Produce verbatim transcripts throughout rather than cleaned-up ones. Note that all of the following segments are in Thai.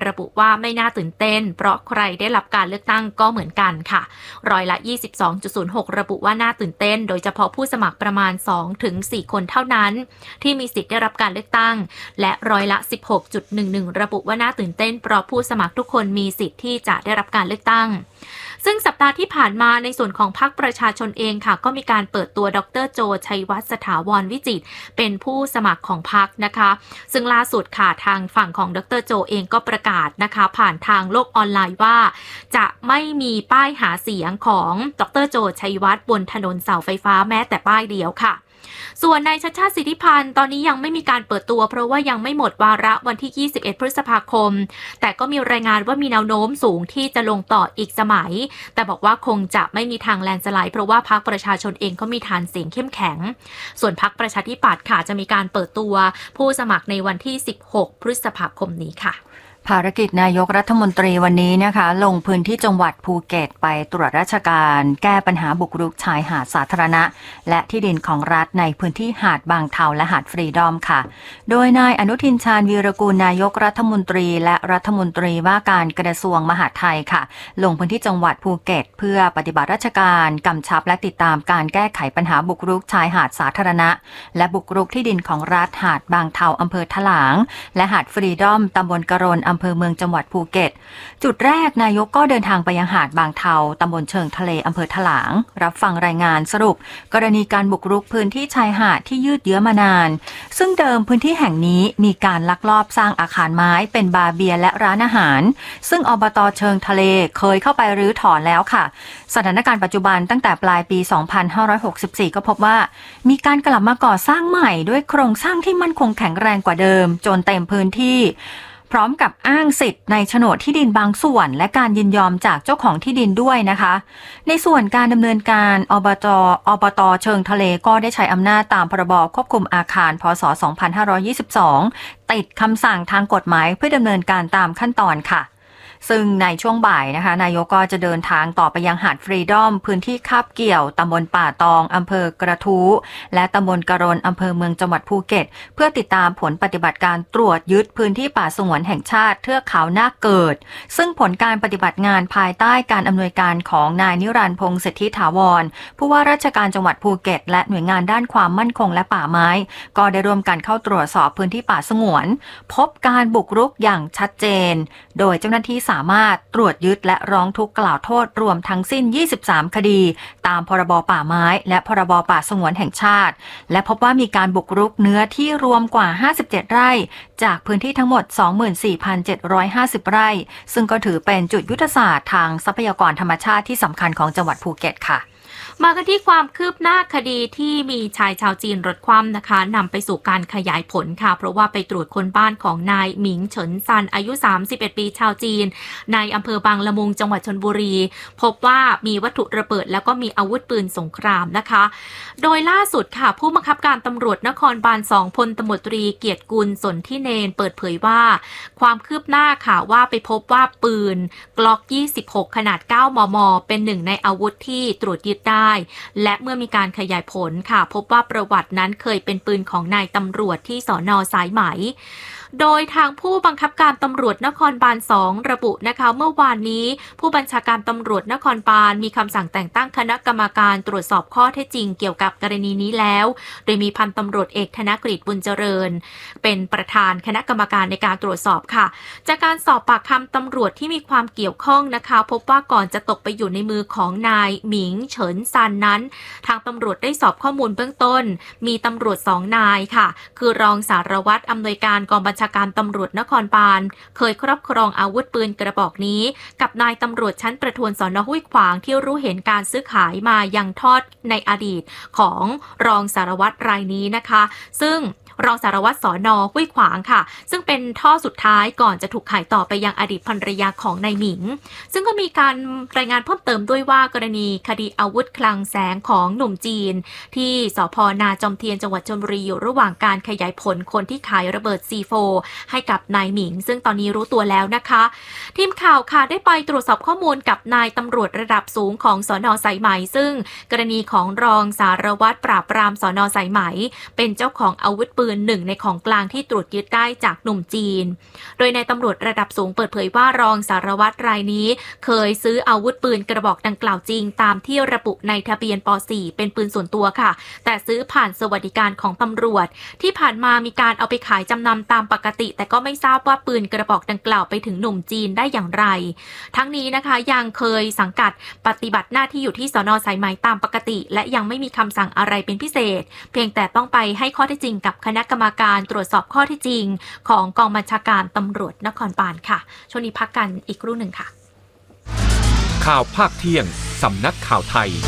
ระบุว่าไม่น่าตื่นเต้นเพราะใครได้รับการเลือกตั้งก็เหมือนกันค่ะร้อยละ ยี่สิบสองจุดศูนย์หก ระบุว่าน่าตื่นเต้นโดยเฉพาะผู้สมัครประมาณ สองถึงสี่ คนเท่านั้นที่มีสิทธิ์ได้รับการเลือกตั้งและร้อยละ สิบหกจุดหนึ่งหนึ่ง ระบุว่าน่าตื่นเต้นเพราะผู้สมัครทุกคนมีสิทธิ์ที่จะได้รับการเลือกตั้งซึ่งสัปดาห์ที่ผ่านมาในส่วนของพรรคประชาชนเองค่ะก็มีการเปิดตัวดร.โจชัยวัฒน์สถาวรวิจิตรเป็นผู้สมัครของพรรคนะคะซึ่งล่าสุดค่ะทางฝั่งของดร.โจเองก็ประกาศนะคะผ่านทางโลกออนไลน์ว่าจะไม่มีป้ายหาเสียงของดร.โจชัยวัฒน์บนถนนเสาไฟฟ้าแม้แต่ป้ายเดียวค่ะส่วนนายชัชชาติสิทธิพันธ์ตอนนี้ยังไม่มีการเปิดตัวเพราะว่ายังไม่หมดวาระวันที่ยี่สิบเอ็ดพฤษภาคมแต่ก็มีรายงานว่ามีแนวโน้มสูงที่จะลงต่ออีกสมัยแต่บอกว่าคงจะไม่มีทางแลนด์สไลด์เพราะว่าพรรคประชาชนเองก็มีฐานเสียงเข้มแข็งส่วนพรรคประชาธิปัตย์ค่ะจะมีการเปิดตัวผู้สมัครในวันที่สิบหกพฤษภาคมนี้ค่ะภารกิจนายกรัฐมนตรีวันนี้นะคะลงพื้นที่จังหวัดภูเก็ตไปตรวจราชการแก้ปัญหาบุกรุกชายหาดสาธารณะและที่ดินของรัฐในพื้นที่หาดบางเทาและหาดฟรีดอมค่ะโดยนายอนุทินชาญวีรกูลนายกรัฐมนตรีและรัฐมนตรีว่าการกระทรวงมหาดไทยค่ะลงพื้นที่จังหวัดภูเก็ตเพื่อปฏิบัติราชการกำชับและติดตามการแก้ไขปัญหาบุกรุกชายหาดสาธารณะและบุกรุกที่ดินของรัฐหาดบางเทาอำเภอถลางและหาดฟรีดอมตำบลกะรนอำเภอเมืองจังหวัดภูเก็ตจุดแรกนายกก็เดินทางไปยังหาดบางเทาตำบลเชิงทะเลอำเภอถลางรับฟังรายงานสรุปกรณีการบุกรุกพื้นที่ชายหาดที่ยืดเยื้อมานานซึ่งเดิมพื้นที่แห่งนี้มีการลักลอบสร้างอาคารไม้เป็นบาร์เบียร์และร้านอาหารซึ่งอบต.เชิงทะเลเคยเข้าไปรื้อถอนแล้วค่ะสถานการณ์ปัจจุบันตั้งแต่ปลายปีสองพันห้าร้อยหกสิบสี่ก็พบว่ามีการกลับมาก่อสร้างใหม่ด้วยโครงสร้างที่มั่นคงแข็งแรงกว่าเดิมจนเต็มพื้นที่พร้อมกับอ้างสิทธิ์ในโฉนดที่ดินบางส่วนและการยินยอมจากเจ้าของที่ดินด้วยนะคะในส่วนการดำเนินการอบจอบต.เชิงทะเลก็ได้ใช้อำนาจตามพรบควบคุมอาคารพ.ศ. สองพันห้าร้อยยี่สิบสองติดคำสั่งทางกฎหมายเพื่อดำเนินการตามขั้นตอนค่ะซึ่งในช่วงบ่ายนะคะนายกก็จะเดินทางต่อไปยังหาดฟรีดอมพื้นที่คาบเกี่ยวตำบลป่าตองอำเภอกระทู้และตำบลกะรนอำเภอเมืองจังหวัดภูเก็ตเพื่อติดตามผลปฏิบัติการตรวจยึดพื้นที่ป่าสงวนแห่งชาติเทือกเขานาคเกิดซึ่งผลการปฏิบัติงานภายใต้การอำนวยการของนายนิรันดร์พงษ์สิทธิถาวรผู้ว่าราชการจังหวัดภูเก็ตและหน่วยงานด้านความมั่นคงและป่าไม้ก็ได้ร่วมกันเข้าตรวจสอบพื้นที่ป่าสงวนพบการบุกรุกอย่างชัดเจนโดยเจ้าหน้าที่สามารถตรวจยึดและร้องทุกข์กล่าวโทษรวมทั้งสิ้นยี่สิบสามคดีตามพรบป่าไม้และพรบป่าสงวนแห่งชาติและพบว่ามีการบุกรุกเนื้อที่รวมกว่าห้าสิบเจ็ดไร่จากพื้นที่ทั้งหมด สองหมื่นสี่พันเจ็ดร้อยห้าสิบ ไร่ซึ่งก็ถือเป็นจุดยุทธศาสตร์ทางทรัพยากรธรรมชาติที่สำคัญของจังหวัดภูเก็ตค่ะมากันที่ความคืบหน้าคดีที่มีชายชาวจีนรถคว่ำนะคะนำไปสู่การขยายผลค่ะเพราะว่าไปตรวจค้นบ้านของนายหมิงเฉินซันอายุสามสิบเอ็ดปีชาวจีนในอำเภอบางละมุงจังหวัดชลบุรีพบว่ามีวัตถุระเบิดแล้วก็มีอาวุธปืนสงครามนะคะโดยล่าสุดค่ะผู้บังคับการตำรวจนครบาลสองพลตำรวจตรีเกียรติกุลสนธิเนนเปิดเผยว่าความคืบหน้าค่ะว่าไปพบว่าปืนกล็อกยี่สิบหกขนาดเก้ามมเป็นหนึ่งในอาวุธที่ตรวจยึดได้และเมื่อมีการขยายผลค่ะพบว่าประวัตินั้นเคยเป็นปืนของนายตำรวจที่สน.สายไหมโดยทางผู้บังคับการตำรวจนครบาลสองระบุนะคะเมื่อวานนี้ผู้บัญชาการตำรวจนครบาลมีคำสั่งแต่งตั้งคณะกรรมการตรวจสอบข้อเท็จจริงเกี่ยวกับกรณีนี้แล้วโดยมีพันตำรวจเอกธนกฤษบุญเจริญเป็นประธานคณะกรรมการในการตรวจสอบค่ะจากการสอบปากคำตำรวจที่มีความเกี่ยวข้องนะคะพบว่าก่อนจะตกไปอยู่ในมือของนายหมิงเฉินซันนั้นทางตำรวจได้สอบข้อมูลเบื้องต้นมีตำรวจสองนายค่ะคือรองสารวัตรอำนวยการกองบัญชาการตำรวจนครบาลเคยครอบครองอาวุธปืนกระบอกนี้กับนายตำรวจชั้นประทวนสน.ห้วยขวางที่รู้เห็นการซื้อขายมายังทอดในอดีตของรองสารวัตรรายนี้นะคะซึ่งรองสารวัตรสน.ห้วยขวางค่ะซึ่งเป็นท่อสุดท้ายก่อนจะถูกขายต่อไปยังอดีตภรรยาของนายหมิงซึ่งก็มีการรายงานเพิ่มเติมด้วยว่ากรณีคดีอาวุธคลังแสงของหนุ่มจีนที่สภ.นาจอมเทียนจังหวัดชลบุรีอยู่ระหว่างการขยายผลคนที่ขายระเบิด ซี โฟร์ ให้กับนายหมิงซึ่งตอนนี้รู้ตัวแล้วนะคะทีมข่าวค่ะได้ไปตรวจสอบข้อมูลกับนายตำรวจระดับสูงของสน.สายไหมซึ่งกรณีของรองสารวัตรปราบปรามสน.สายไหมเป็นเจ้าของอาวุธปืปืนหนึ่งในของกลางที่ตรวจยึดได้จากหนุ่มจีนโดยในตำรวจระดับสูงเปิดเผยว่ารองสารวัตรรายนี้เคยซื้ออาวุธปืนกระบอกดังกล่าวจริงตามที่ระบุในทะเบียนป สี่ เป็นปืนส่วนตัวค่ะแต่ซื้อผ่านสวัสดิการของตำรวจที่ผ่านมามีการเอาไปขายจำนำตามปกติแต่ก็ไม่ทราบว่าปืนกระบอกดังกล่าวไปถึงหนุ่มจีนได้อย่างไรทั้งนี้นะคะยังเคยสังกัดปฏิบัติหน้าที่อยู่ที่สน.สายไหมตามปกติและยังไม่มีคำสั่งอะไรเป็นพิเศษเพียงแต่ต้องไปให้ข้อเท็จจริงกับคณะกรรมการตรวจสอบข้อเท็จจริงของกองบัญชาการตำรวจนครบาลค่ะช่วงนี้พักกันอีกครู่หนึ่งค่ะข่าวภาคเที่ยงสำนักข่าวไทย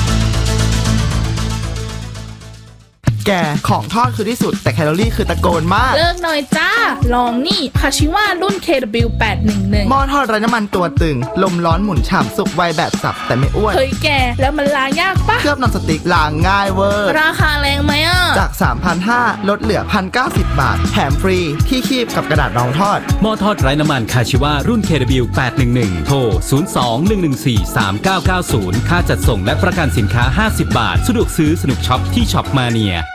แกของทอดคือที่สุดแต่แคลอรี่คือตะโกนมากเลิกหน่อยจ้าลองนี่คาชิว่ารุ่น เค ดับเบิลยู แปดหนึ่งหนึ่งหม้อทอดไร้น้ำมันตัวตึงลมร้อนหมุนฉ่ำสุกไวแบบสับแต่ไม่อ้วนเฮ้ยแกแล้วมันล้างยากปะเคลือบนอนสติ๊กล้างง่ายเวอร์ราคาแรงไหมอ่ะจาก สามพันห้าร้อย ลดเหลือ หนึ่งพันเก้าสิบ บาทแถมฟรีที่คีบกับกระดาษรองทอดหม้อทอดไร้น้ำมันคาชิว่ารุ่น เค ดับเบิลยู แปดหนึ่งหนึ่ง โทร ศูนย์ สอง หนึ่ง หนึ่ง สี่ สาม เก้า เก้า ศูนย์ ค่าจัดส่งและประกันสินค้าห้าสิบบาทสะดวกซื้อสนุกช็อปที่ช็อปมาเนีย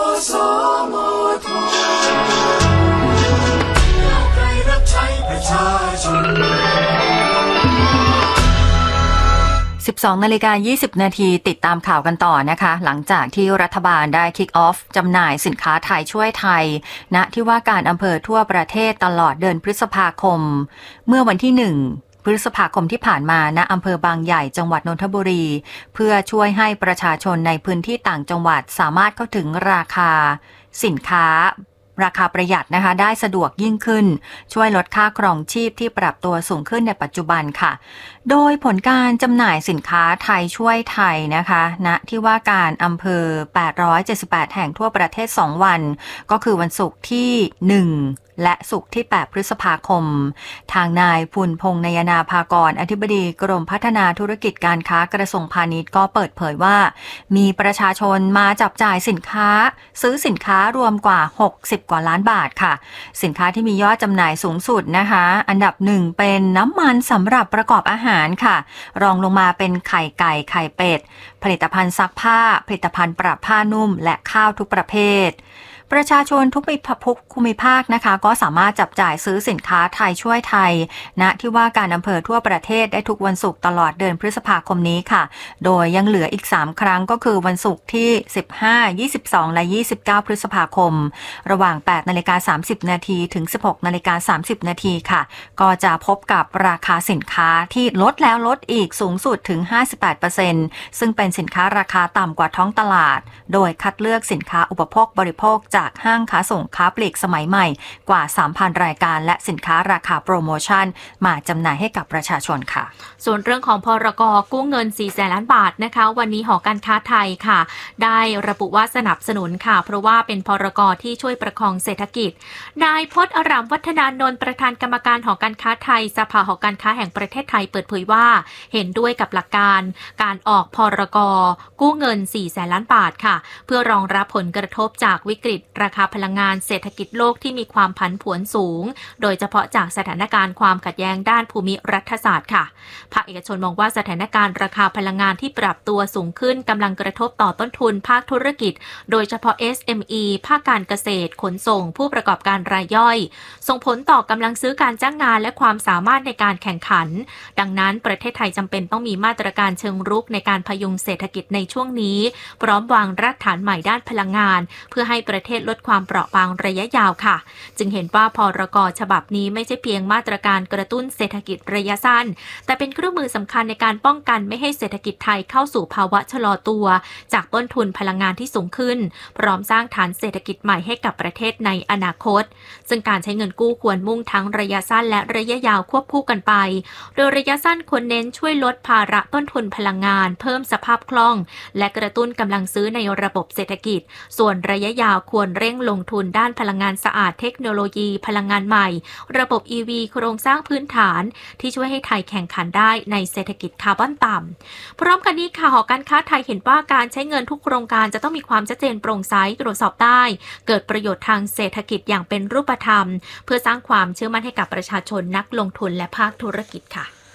สิบสองนาฬิกายี่สิบนาทีติดตามข่าวกันต่อนะคะหลังจากที่รัฐบาลได้คิกออฟจำหน่ายสินค้าไทยช่วยไทยณที่ว่าการอำเภอทั่วประเทศตลอดเดือนพฤษภาคมเมื่อวันที่หนึ่งพฤษภาคมที่ผ่านมาณอำเภอบางใหญ่จังหวัดนนทบุรีเพื่อช่วยให้ประชาชนในพื้นที่ต่างจังหวัดสามารถเข้าถึงราคาสินค้าราคาประหยัดนะคะได้สะดวกยิ่งขึ้นช่วยลดค่าครองชีพที่ปรับตัวสูงขึ้นในปัจจุบันค่ะโดยผลการจำหน่ายสินค้าไทยช่วยไทยนะคะณที่ว่าการอำเภอแปดร้อยเจ็ดสิบแปดแห่งทั่วประเทศสองวันก็คือวันศุกร์ที่หนึ่งและศุกร์ที่แปดพฤษภาคมทางนายพุนพงษ์นยนาภากรอธิบดีกรมพัฒนาธุรกิจการค้ากระทรวงพาณิชย์ก็เปิดเผยว่ามีประชาชนมาจับจ่ายสินค้าซื้อสินค้ารวมกว่าหกสิบกว่าล้านบาทค่ะสินค้าที่มียอดจำหน่ายสูงสุดนะคะอันดับหนึ่งเป็นน้ำมันสำหรับประกอบอาหารค่ะรองลงมาเป็นไข่ไก่ไข่เป็ดผลิตภัณฑ์ซักผ้าผลิตภัณฑ์ปรับผ้านุ่มและข้าวทุกประเภทประชาชนทุกภูมิภาคนะคะก็สามารถจับจ่ายซื้อสินค้าไทยช่วยไทยณที่ว่าการอำเภอทั่วประเทศได้ทุกวันศุกร์ตลอดเดือนพฤษภาคมนี้ค่ะโดยยังเหลืออีกสามครั้งก็คือวันศุกร์ที่สิบห้า ยี่สิบสองและยี่สิบเก้าพฤษภาคมระหว่าง แปดนาฬิกาสามสิบนาทีถึง สิบหกนาฬิกาสามสิบนาทีค่ะก็จะพบกับราคาสินค้าที่ลดแล้วลดอีกสูงสุดถึง ห้าสิบแปดเปอร์เซ็นต์ ซึ่งเป็นสินค้าราคาต่ำกว่าท้องตลาดโดยคัดเลือกสินค้าอุปโภคบริโภคจากห้างค้าส่งค้าปลีกสมัยใหม่กว่า สามพัน รายการและสินค้าราคาโปรโมชั่นมาจำหน่ายให้กับประชาชนค่ะส่วนเรื่องของพรก.กู้เงินสี่แสนล้านบาทนะคะวันนี้หอการค้าไทยค่ะได้ระบุว่าสนับสนุนค่ะเพราะว่าเป็นพรก.ที่ช่วยประคองเศรษฐกิจนายพจน์อรามวัฒนานนท์ประธานกรรมการหอการค้าไทยสภาหอการค้าแห่งประเทศไทยเปิดเผยว่าเห็นด้วยกับหลักการการออกพรก.กู้เงินสี่แสนล้านบาทค่ะเพื่อรองรับผลกระทบจากวิกฤตราคาพลังงานเศรษฐกิจโลกที่มีความผันผวนสูงโดยเฉพาะจากสถานการณ์ความขัดแย้งด้านภูมิรัฐศาสตร์ค่ะภาคเอกชนมองว่าสถานการณ์ราคาพลังงานที่ปรับตัวสูงขึ้นกำลังกระทบต่อต้นทุนภาคธุรกิจโดยเฉพาะ เอส เอ็ม อี ภาคการเกษตรขนส่งผู้ประกอบการรายย่อยส่งผลต่อกำลังซื้อการจ้างงานและความสามารถในการแข่งขันดังนั้นประเทศไทยจำเป็นต้องมีมาตรการเชิงรุกในการพยุงเศรษฐกิจในช่วงนี้พร้อมวางรากฐานใหม่ด้านพลังงานเพื่อให้ประเทศลดความเปราะบางระยะยาวค่ะจึงเห็นว่าพรก.ฉบับนี้ไม่ใช่เพียงมาตรการกระตุ้นเศรษฐกิจระยะสั้นแต่เป็นเครื่องมือสำคัญในการป้องกันไม่ให้เศรษฐกิจไทยเข้าสู่ภาวะชะลอตัวจากต้นทุนพลังงานที่สูงขึ้นพร้อมสร้างฐานเศรษฐกิจใหม่ให้กับประเทศในอนาคตซึ่งการใช้เงินกู้ควรมุ่งทั้งระยะสั้นและระยะยาวควบคู่กันไปโดยระยะสั้นควรเน้นช่วยลดภาระต้นทุนพลังงานเพิ่มสภาพคล่องและกระตุ้นกำลังซื้อในระบบเศรษฐกิจส่วนระยะยาวควรเร่งลงทุนด้านพลังงานสะอาดเทคโนโลยีพลังงานใหม่ระบบ อี วี โครงสร้างพื้นฐานที่ช่วยให้ไทยแข่งขันได้ในเศรษฐกิจคาร์บอนต่ำพร้อมกันนี้ค่ะหอการค้าไทยเห็นว่าการใช้เงินทุกโครงการจะต้องมีความชัดเจนโปร่งใสตรวจสอบได้เกิดประโยชน์ทางเศรษฐกิจอย่างเป็นรูปธรรมเพื่อสร้างความเชื่อมั่นให้กับประชาชนนักลงทุนและภาคธุรกิจค่ะ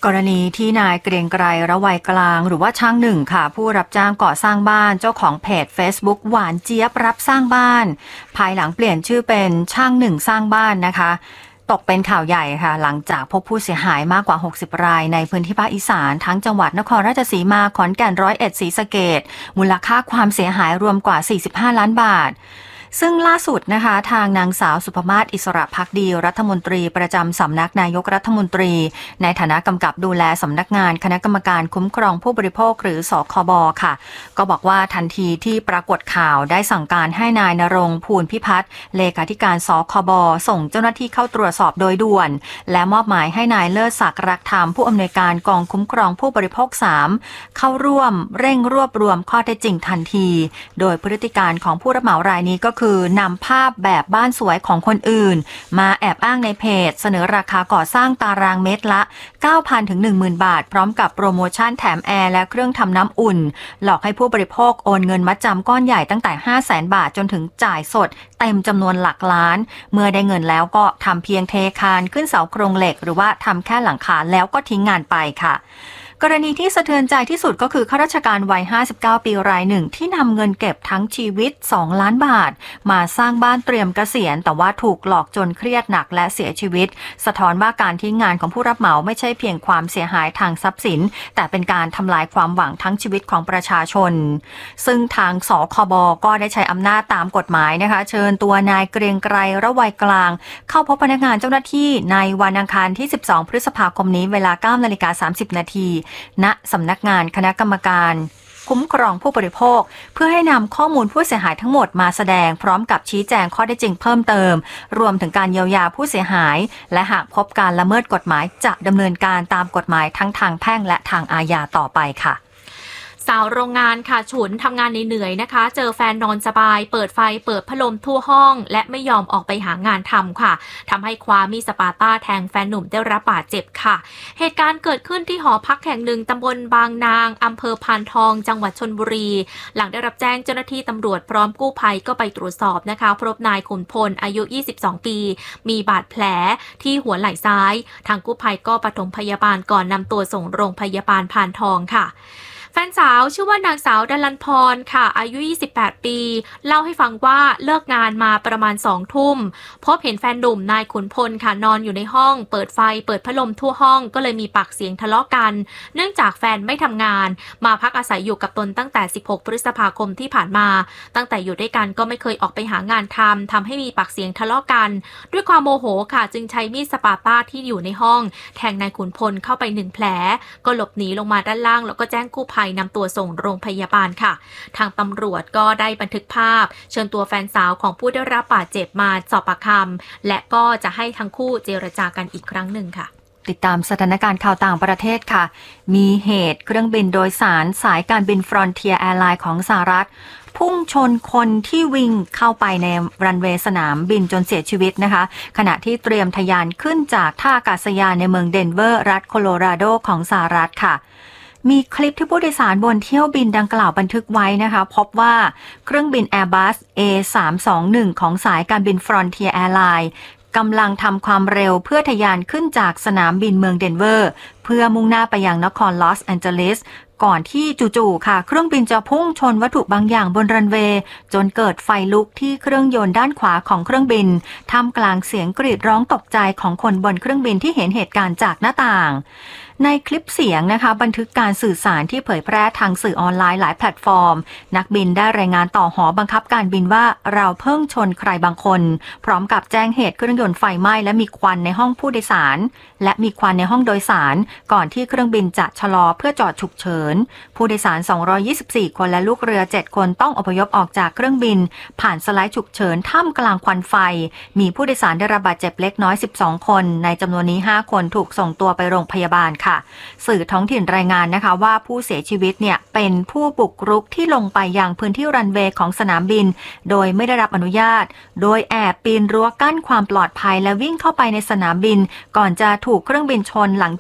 กรณีที่นายเกรียงไกรระไวยกลางหรือว่าช่างหนึ่งค่ะผู้รับจ้างก่อสร้างบ้านเจ้าของเพจ Facebook หวานเจี๊ยบรับสร้างบ้านภายหลังเปลี่ยนชื่อเป็นช่างหนึ่งสร้างบ้านนะคะตกเป็นข่าวใหญ่ค่ะหลังจากพบผู้เสียหายมากกว่าหกสิบรายในพื้นที่ภาคอีสานทั้งจังหวัดนครราชสีมาขอนแก่นร้อยเอ็ดศรีสะเกษมูลค่าความเสียหายรวมกว่าสี่สิบห้าล้านบาทซึ่งล่าสุดนะคะทางนางสาวสุภมาศอิสระภักดีรัฐมนตรีประจำสำนักนายกรัฐมนตรีในฐานะกำกับดูแลสำนักงานคณะกรรมการคุ้มครองผู้บริโภคหรือสคบค่ะก็บอกว่าทันทีที่ปรากฏข่าวได้สั่งการให้นายณรงค์ภูลพิพัฒน์เลขาธิการสคบส่งเจ้าหน้าที่เข้าตรวจสอบโดยด่วนและมอบหมายให้นายเลิศศักดิ์รักธรรมผู้อำนวยการกองคุ้มครองผู้บริโภคสามเข้าร่วมเร่งรวบรวมข้อเท็จจริงทันทีโดยพฤติการของผู้รับเหมารายนี้ก็คือนำภาพแบบบ้านสวยของคนอื่นมาแอบอ้างในเพจเสนอราคาก่อสร้างตารางเมตรละ เก้าพัน ถึง หนึ่งหมื่น บาทพร้อมกับโปรโมชั่นแถมแอร์และเครื่องทำน้ำอุ่นหลอกให้ผู้บริโภคโอนเงินมัดจำก้อนใหญ่ตั้งแต่ ห้าแสน บาทจนถึงจ่ายสดเต็มจำนวนหลักล้านเมื่อได้เงินแล้วก็ทำเพียงเทคานขึ้นเสาโครงเหล็กหรือว่าทำแค่หลังคาแล้วก็ทิ้งงานไปค่ะกรณีที่สะเทือนใจที่สุดก็คือข้าราชการวัยห้าสิบเก้าปีรายหนึ่งที่นำเงินเก็บทั้งชีวิตสองล้านบาทมาสร้างบ้านเตรียมเกษียณแต่ว่าถูกหลอกจนเครียดหนักและเสียชีวิตสะท้อนว่าการทิ้งงานของผู้รับเหมาไม่ใช่เพียงความเสียหายทางทรัพย์สินแต่เป็นการทำลายความหวังทั้งชีวิตของประชาชนซึ่งทางสคบก็ได้ใช้อำนาจตามกฎหมายนะคะเชิญตัวนายเกรียงไกรระไวยกลางเข้าพบพนักงานเจ้าหน้าที่ในวันอังคารที่สิบสองพฤษภาคมนี้เวลา เก้านาฬิกาสามสิบนาทีณสำนักงานคณะกรรมการคุ้มครองผู้บริโภคเพื่อให้นำข้อมูลผู้เสียหายทั้งหมดมาแสดงพร้อมกับชี้แจงข้อเท็จจริงเพิ่มเติมรวมถึงการเยียวยาผู้เสียหายและหากพบการละเมิดกฎหมายจะดำเนินการตามกฎหมายทั้งทางแพ่งและทางอาญาต่อไปค่ะสาวโรงงานค่ะฉุนทำงานเหนื่อยๆนะคะเจอแฟนนอนสบายเปิดไฟเปิดพัดลมทั่วห้องและไม่ยอมออกไปหางานทำค่ะทำให้คว้ามีดสปาต้าแทงแฟนหนุ่มได้รับบาดเจ็บค่ะเหตุการณ์เกิดขึ้นที่หอพักแห่งหนึ่งตำบลบางนางอำเภอพานทองจังหวัดชลบุรีหลังได้รับแจ้งเจ้าหน้าที่ตำรวจพร้อมกู้ภัยก็ไปตรวจสอบนะคะพบนายขุนพลอายุยี่สิบสองปีมีบาดแผลที่หัวไหล่ซ้ายทางกู้ภัยก็ปฐมพยาบาลก่อนนำตัวส่งโรงพยาบาลพานทองค่ะแฟนสาวชื่อว่านางสาวดลันพรค่ะอายุยี่สิบแปดปีเล่าให้ฟังว่าเลิกงานมาประมาณสองทุ่มพบเห็นแฟนหนุ่มนายขุนพลค่ะนอนอยู่ในห้องเปิดไฟเปิดพัดลมทั่วห้องก็เลยมีปากเสียงทะเลาะกันเนื่องจากแฟนไม่ทำงานมาพักอาศัยอยู่กับตนตั้งแต่สิบหกพฤษภาคมที่ผ่านมาตั้งแต่อยู่ด้วยกันก็ไม่เคยออกไปหางานทำทำให้มีปากเสียงทะเลาะกันด้วยความโมโหค่ะจึงใช้มีดสปาต้าที่อยู่ในห้องแทงนายขุนพลเข้าไปหนึ่งแผลก็หลบหนีลงมาด้านล่างแล้วก็แจ้งกู้ภัยนำตัวส่งโรงพยาบาลค่ะทางตำรวจก็ได้บันทึกภาพเชิญตัวแฟนสาวของผู้ได้รับบาดเจ็บมาสอบปากคำและก็จะให้ทั้งคู่เจรจากันอีกครั้งหนึ่งค่ะติดตามสถานการณ์ข่าวต่างประเทศค่ะมีเหตุเครื่องบินโดยสารสายการบิน Frontier Airlines ของสหรัฐพุ่งชนคนที่วิ่งเข้าไปในรันเวย์สนามบินจนเสียชีวิตนะคะขณะที่เตรียมทะยานขึ้นจากท่าอากาศยานในเมืองเดนเวอร์รัฐโคโลราโดของสหรัฐค่ะมีคลิปที่ผู้โดยสารบนเที่ยวบินดังกล่าวบันทึกไว้นะคะพบว่าเครื่องบิน Airbus เอ สามสองหนึ่ง ของสายการบิน Frontier Airlines กำลังทำความเร็วเพื่อทะยานขึ้นจากสนามบินเมืองเดนเวอร์เพื่อมุ่งหน้าไปยังนครลอสแอนเจลิสก่อนที่จู่ๆค่ะเครื่องบินจะพุ่งชนวัตถุบางอย่างบนรันเวย์จนเกิดไฟลุกที่เครื่องยนต์ด้านขวาของเครื่องบินท่ามกลางเสียงกรีดร้องตกใจของคนบนเครื่องบินที่เห็นเหตุการณ์จากหน้าต่างในคลิปเสียงนะคะบันทึกการสื่อสารที่เผยแพร่ทางสื่อออนไลน์หลายแพลตฟอร์มนักบินได้รายงานต่อหอบังคับการบินว่าเราเพิ่งชนใครบางคนพร้อมกับแจ้งเหตุเครื่องยนต์ไฟไหม้และมีควันในห้องผู้โดยสารและมีควันในห้องโดยสารก่อนที่เครื่องบินจะชะลอเพื่อจอดฉุกเฉินผู้โดยสารสองร้อยยี่สิบสี่คนและลูกเรือเจ็ดคนต้องอพยพออกจากเครื่องบินผ่านสไลด์ฉุกเฉินท่ามกลางควันไฟมีผู้โดยสารได้รับบาดเจ็บเล็กน้อยสิบสองคนในจำนวนนี้ห้าคนถูกส่งตัวไปโรงพยาบาลค่ะสื่อท้องถิ่นรายงานนะคะว่าผู้เสียชีวิตเนี่ยเป็นผู้บุกรุกที่ลงไปยังพื้นที่รันเวย์ของสนามบินโดยไม่ได้รับอนุญาตโดยแอบปีนรั้วกั้นความปลอดภัยและวิ่งเข้าไปในสนามบินก่อนจะถูกเครื่องบินชนหลังจากบุก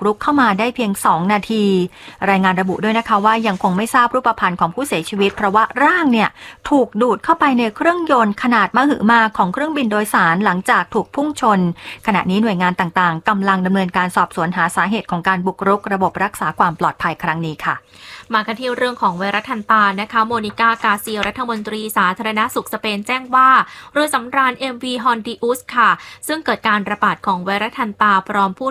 รุกเข้ามาได้เพียงสองนาทีรายงานระบุด้วยนะคะว่ายังคงไม่ทราบรูปพรรณของผู้เสียชีวิตเพราะว่าร่างเนี่ยถูกดูดเข้าไปในเครื่องยนต์ขนาดมหึมาของเครื่องบินโดยสารหลังจากถูกพุ่งชนขณะนี้หน่วยงานต่างๆกำลังดำเนินการสอบสวนหาสาเหตุของการบุกรุกระบบรักษาความปลอดภัยครั้งนี้ค่ะมากันที่เรื่องของไวรัสทันตานะคะโมนิกากาเซียรัฐมนตรีสาธารณสุขสเปนแจ้งว่าเรือสำราญ เอ็ม วี Hondius ค่ะซึ่งเกิดการระบาดของไวรัสทันตาพร้อมผู้